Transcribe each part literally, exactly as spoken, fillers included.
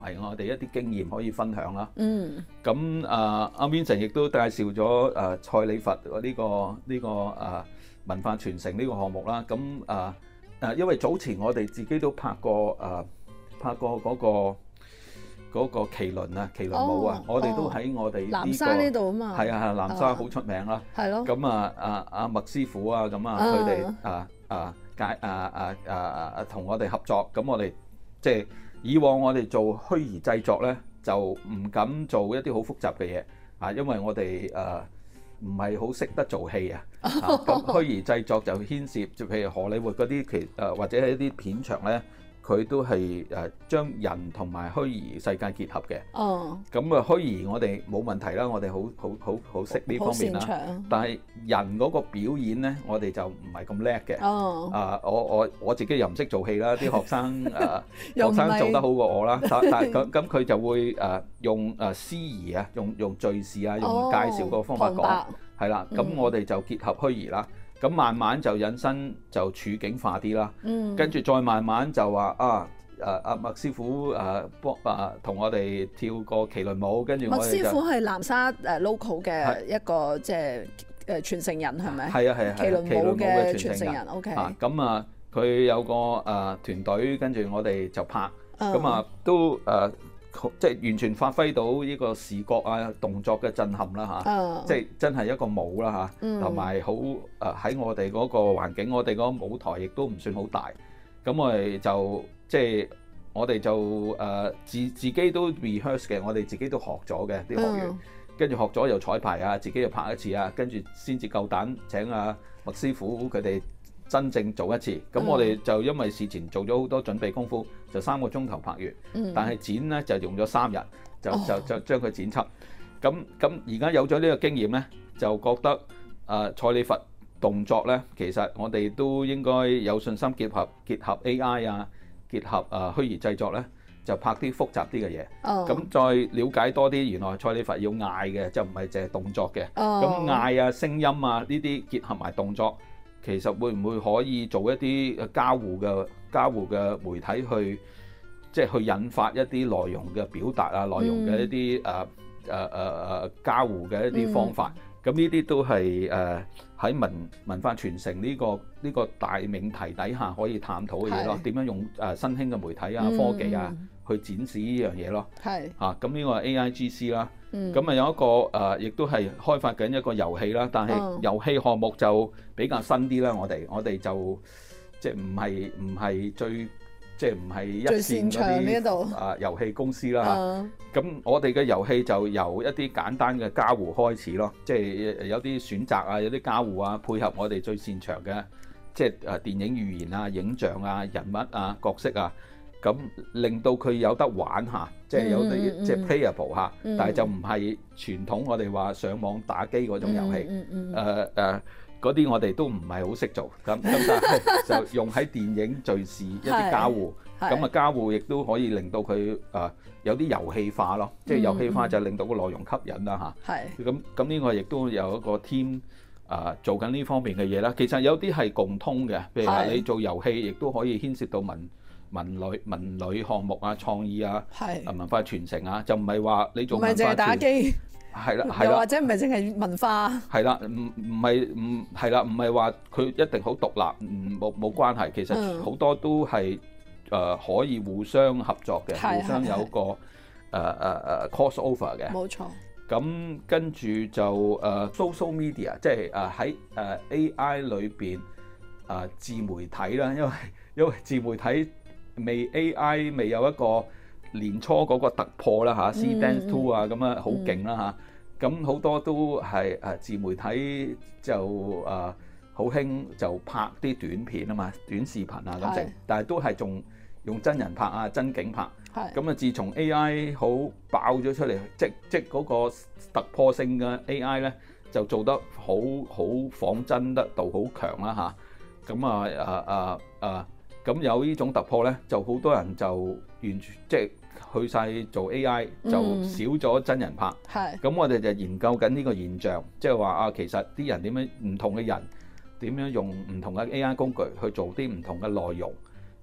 係我哋一啲經驗可以分享啦。 嗯。 咁啊，阿 Vincent 亦都介紹咗誒蔡李佛呢個呢個誒文化傳承呢個項目啦。咁啊誒，因為早前我哋自己都拍過誒拍過嗰個。嗰個麒麟啊，麒麟舞啊，我哋都喺我哋南沙呢度啊嘛， 係啊係南沙好出名啦， 係咯。 咁啊啊啊麥師傅啊，咁啊佢哋啊啊介啊啊啊啊同我哋合作，咁我哋即係以往我哋做虛擬製作咧，就唔敢做一啲好複雜嘅嘢啊，因為我哋誒唔係好識得做戲啊。咁虛擬製作就牽涉，就譬如荷里活嗰啲其誒或者係一啲片場咧。佢都係誒將人同埋虛擬世界結合嘅。哦。咁啊虛擬我哋冇問題啦，我哋好好好好識呢方面啦。但係人嗰個表演咧，我哋就唔係咁叻嘅。哦。啊，我我我自己又唔識做戲啦，啲學生誒、呃、學生做得好過我啦。但但係咁咁佢就會誒用誒司儀啊，用用敘事啊，用介紹個方法講，係啦。咁我哋就結合虛擬啦。咁慢慢就引申就處境化啲啦，嗯、跟住再慢慢就話啊誒阿麥師傅誒幫誒同我哋跳個麒麟舞，跟住我哋就麥師傅係南沙誒 local 嘅一個即係誒傳承人係咪？ 係啊係啊， 麒麟舞嘅傳承人 OK。 啊咁啊，佢有個誒團隊，跟住我哋就拍，咁、嗯、啊都誒。呃即係完全發揮到呢個視覺啊動作嘅震撼啦嚇，uh, 即係真係一個舞啦嚇，同埋好誒喺我哋嗰個環境，我哋嗰個舞台亦都唔算好大，咁我哋就即係我哋就誒、呃、自自己都 rehearse 嘅，我哋自己都學咗嘅啲學員，跟住、uh, 學咗又彩排啊，自己又拍一次啊，跟住先至夠膽請阿麥師傅佢哋真正做一次，咁我哋就因為事前做咗好多準備功夫，就三個鐘頭拍完，嗯、但係剪咧就用咗三日，就就就將佢剪輯。咁咁而家有咗呢個經驗咧，就覺得誒、呃、蔡李佛動作咧，其實我哋都應該有信心結合結合 A I 啊，結合誒、呃、虛擬製作咧，就拍啲複雜啲嘅嘢。咁、哦、再了解多啲，原來蔡李佛要嗌嘅，就唔係淨係動作嘅。咁嗌、哦、啊、聲音啊呢啲結合埋動作。其實會唔會可以做一啲交互嘅交互嘅媒體去，即係去引發一啲內容嘅表達啊，內容嘅一啲誒誒誒誒交互嘅一啲方法。咁呢啲都係誒喺文文化傳承呢個呢個大命題底下可以探討嘅嘢咯。點樣用誒新興嘅媒體啊、科技啊去展示呢樣嘢咯。係嚇，咁呢個係 A I G C 啦。咁啊有一個誒，亦都係開發緊一個遊戲啦。但係遊戲項目就比較新啲啦。我哋我哋就即係唔係唔係最即係唔係一線嗰啲啊遊戲公司啦嚇。咁我哋嘅遊戲就由一啲簡單嘅交互開始咯。即係有啲選擇啊，有啲交互啊，配合我哋最擅長嘅，即係誒電影語言啊、影像啊、人物啊、角色啊。咁令到佢有得玩下，即係有啲、嗯嗯、即係 playable 下、嗯，但係就唔係傳統我哋話上網打機嗰種遊戲。誒誒、嗯，嗰、嗯、啲、呃呃、我哋都唔係好識做。咁咁但係就用喺電影敘事一啲交互，咁啊交互亦都可以令到佢誒、呃、有啲遊戲化咯。即係遊戲化就令到個內容吸引啦嚇。係。咁咁呢個亦都有一個 team 啊、呃、做緊呢方面嘅嘢啦。其實有啲係共通嘅，譬如話你做遊戲，亦都可以牽涉到文。文旅文旅項目啊、創意啊、係文化傳承啊，就唔係話你做文化傳承，唔係淨係打機，係啦係啦，又或者唔係淨係文化，係啦，唔唔係唔係啦，唔係話佢一定好獨立，唔冇冇關係，其實好多都係誒、呃、可以互相合作嘅，互相有個誒誒誒 cross over 嘅，冇錯。咁跟住就誒、uh, social media，即係誒喺誒 A I 裏邊誒自媒體啦，因為因為自媒體。未 A I 未有一個年初嗰個突破啦嚇 C Dance Two 啊咁啊好勁啦嚇，咁好多都係誒自媒體就誒好興就拍啲短片啊嘛，短視頻啊咁成，但係都係仲用真人拍啊真景拍，咁啊自從 A I 好爆咗出嚟，即即嗰個突破性嘅 A I 咧就做得好好仿真得度好強啦嚇，咁啊誒誒誒。啊啊啊咁有呢種突破咧，就好多人就完全即係去晒做 A I，就少咗真人拍。係、嗯。咁我哋就研究緊呢個現象，即係話啊，其實啲人點樣唔同嘅人點樣用唔同嘅 A I 工具去做啲唔同嘅內容，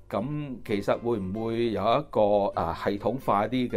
咁其實會唔會有一個啊系統化啲嘅